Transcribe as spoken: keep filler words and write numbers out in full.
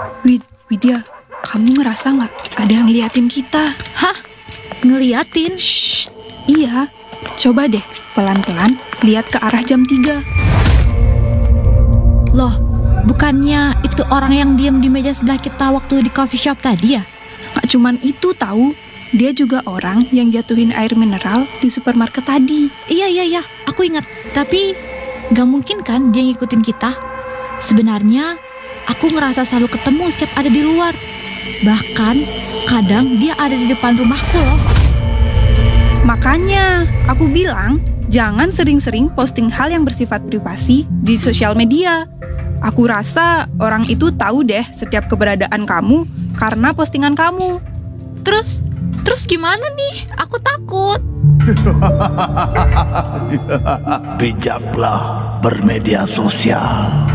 Wid, Widya, kamu ngerasa nggak ada yang liatin kita? Hah? Ngeliatin? Shh, iya. Coba deh, pelan-pelan lihat ke arah jam tiga. Loh, bukannya itu orang yang diam di meja sebelah kita waktu di coffee shop tadi ya? Gak cuman itu tahu, dia juga orang yang jatuhin air mineral di supermarket tadi. Iya, iya, iya, aku ingat. Tapi gak mungkin kan dia ngikutin kita? Sebenarnya aku ngerasa selalu ketemu setiap ada di luar. Bahkan kadang dia ada di depan rumahku loh. Makanya aku bilang jangan sering-sering posting hal yang bersifat privasi di sosial media. Aku rasa orang itu tahu deh setiap keberadaan kamu karena postingan kamu. Terus, terus gimana nih? Aku takut. Bijaklah bermedia sosial.